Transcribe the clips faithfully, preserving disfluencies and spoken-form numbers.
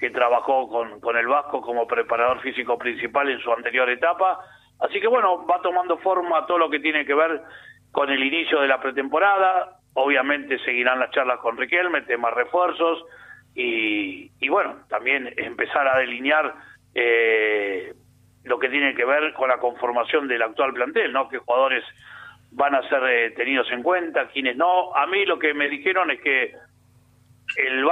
que trabajó con, con el Vasco como preparador físico principal en su anterior etapa. Así que bueno, va tomando forma todo lo que tiene que ver con el inicio de la pretemporada. Obviamente seguirán las charlas con Riquelme, temas refuerzos y, y bueno, también empezar a delinear eh, lo que tiene que ver con la conformación del actual plantel, ¿no? Qué jugadores van a ser eh, tenidos en cuenta, quiénes no. A mí lo que me dijeron es que el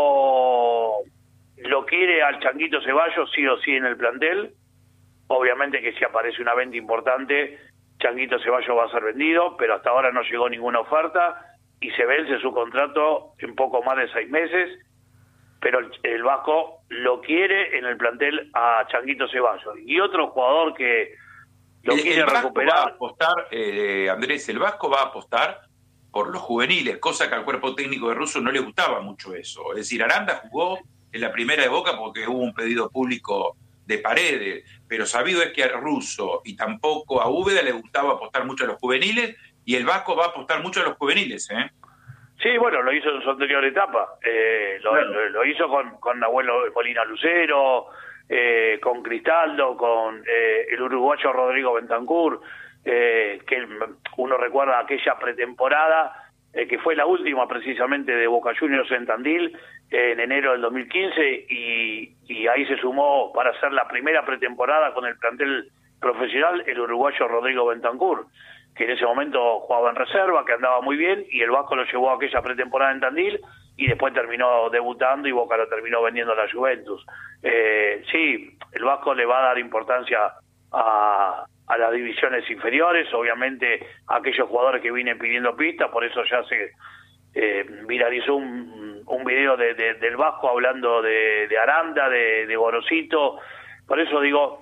Vasco lo quiere al Changuito Ceballos sí o sí en el plantel. Obviamente que si aparece una venta importante, Changuito Ceballos va a ser vendido, pero hasta ahora no llegó ninguna oferta y se vence su contrato en poco más de seis meses, pero el, el Vasco lo quiere en el plantel a Changuito Ceballos. Y otro jugador que lo el, quiere el Vasco recuperar... va a apostar, eh, Andrés, el Vasco va a apostar por los juveniles, cosa que al cuerpo técnico de Russo no le gustaba mucho eso. Es decir, Aranda jugó en la primera de Boca porque hubo un pedido público de Paredes, pero sabido es que a Russo y tampoco a Úbeda le gustaba apostar mucho a los juveniles, y el Vasco va a apostar mucho a los juveniles, ¿eh? Sí, bueno, lo hizo en su anterior etapa, eh, lo, Claro. lo, lo hizo con, con Abuelo Molina Lucero, eh, con Cristaldo, con eh, el uruguayo Rodrigo Bentancur, eh, que uno recuerda aquella pretemporada, eh, que fue la última precisamente de Boca Juniors en Tandil, eh, en enero del dos mil quince, y, y ahí se sumó para hacer la primera pretemporada con el plantel profesional el uruguayo Rodrigo Bentancur, que en ese momento jugaba en reserva, que andaba muy bien, y el Vasco lo llevó a aquella pretemporada en Tandil, y después terminó debutando y Boca lo terminó vendiendo a la Juventus. Eh, sí, el Vasco le va a dar importancia a, a las divisiones inferiores, obviamente a aquellos jugadores que vienen pidiendo pistas, por eso ya se eh, viralizó un, un video de, de, del Vasco hablando de, de Aranda, de, de Gorosito, por eso digo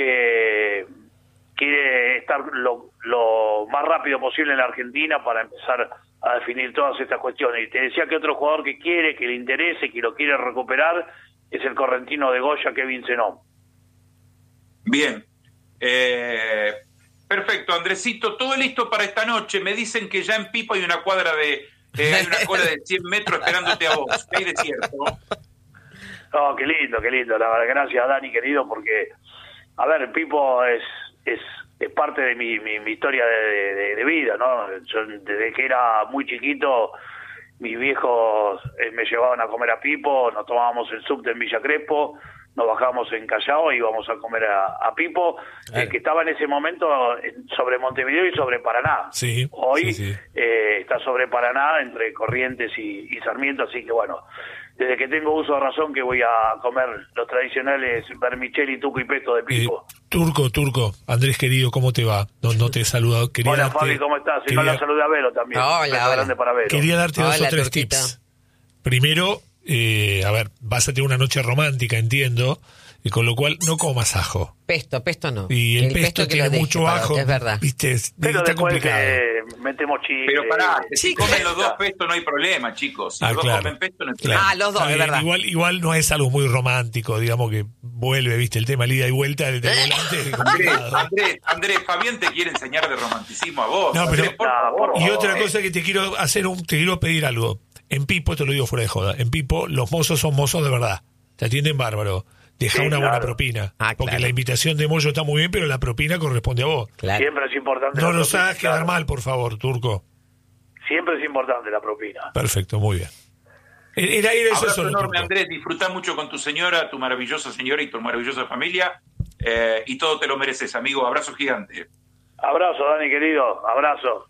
que quiere estar lo, lo más rápido posible en la Argentina para empezar a definir todas estas cuestiones. Y te decía que otro jugador que quiere, que le interese, que lo quiere recuperar, es el correntino de Goya, Kevin Zenón. Bien. Eh, perfecto, Andresito, todo listo para esta noche. Me dicen que ya en Pipo hay una cuadra de... Eh, hay una cola de cien metros esperándote a vos. ¿Qué hay de cierto? No, qué lindo, qué lindo. La verdad, gracias, Dani, querido, porque, a ver, Pipo es... es es parte de mi, mi, mi historia de, de, de vida, ¿no? Yo, desde que era muy chiquito, mis viejos eh, me llevaban a comer a Pipo, nos tomábamos el subte en Villa Crespo, nos bajábamos en Callao y íbamos a comer a, a Pipo, eh, que estaba en ese momento sobre Montevideo y sobre Paraná. Sí, Hoy sí, sí. Eh, está sobre Paraná, entre Corrientes y, y Sarmiento, así que bueno, desde que tengo uso de razón que voy a comer los tradicionales vermicelli, tuco y pesto de Pipo. Eh, turco, Turco, Andrés querido, ¿cómo te va? No, no te he saludado. Quería Hola darte, Fabi, ¿cómo estás? Si quería, no la saludé a Velo también. Hola, Beso hola. grande para Velo. Quería darte dos Hola, o tres Turquita. tips. Primero, eh, a ver, vas a tener una noche romántica, entiendo, y con lo cual no comas ajo. Pesto, pesto no. Y el, pesto, que tiene lo deje mucho para- ajo, Es verdad. viste, es- Pero está después complicado. eh, metemos chile. Pero pará, que si Sí, comen los dos pesto no hay problema, chicos. Si Ah, los dos claro. comen pesto no hay Claro. problema. Ah, los dos, Está es bien, verdad. Igual, igual no es algo muy romántico, digamos que vuelve, viste, el tema, el ida y vuelta del, del volante. es Andrés, complicado. Andrés, Andrés, Fabián te quiere enseñar de romanticismo a vos. No, pero- Andrés, por No, favor. por Y favor. otra cosa que te quiero hacer, un, te quiero pedir algo. En Pipo, te lo digo fuera de joda, en Pipo los mozos son mozos de verdad. Te atienden bárbaro. Deja Sí, una buena claro. propina. Ah, porque claro. la invitación de Moyo está muy bien, pero la propina corresponde a vos. Claro. Siempre es importante No la nos propina, hagas quedar claro. mal, por favor, Turco. Siempre es importante la propina. Perfecto, muy bien. Era, era eso Abrazo solo, enorme, Turco. Andrés. Disfruta mucho con tu señora, tu maravillosa señora y tu maravillosa familia. Eh, y todo te lo mereces, amigo. Abrazo gigante. Abrazo, Dani, querido. Abrazo.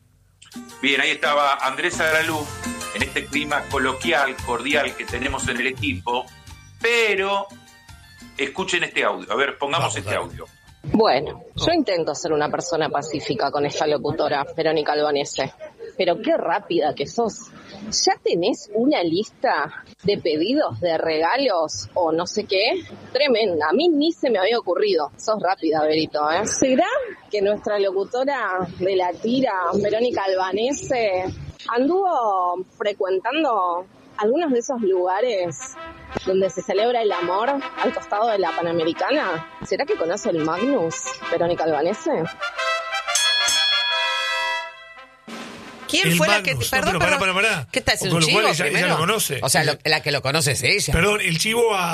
Bien, ahí estaba Andrés Aralú en este clima coloquial, cordial que tenemos en el equipo. Pero escuchen este audio. A ver, pongamos Vamos, este dale. audio. Bueno, yo intento ser una persona pacífica con esta locutora, Verónica Albanese. Pero qué rápida que sos. ¿Ya tenés una lista de pedidos de regalos o no sé qué? Tremenda, a mí ni se me había ocurrido. Sos rápida, Verito, ¿eh? ¿Será que nuestra locutora de la tira, Verónica Albanese, anduvo frecuentando algunos de esos lugares donde se celebra el amor al costado de la Panamericana? ¿Será que conoce el Magnus, Verónica Albanese? ¿Quién el fue la Magnus. que... Perdón, no, pero perdón. pará, pará, pará. ¿Qué está haciendo Con un lo cual chivo ella, ella primero? lo conoce. O sea, lo- la que lo conoce es ella. Perdón, el chivo a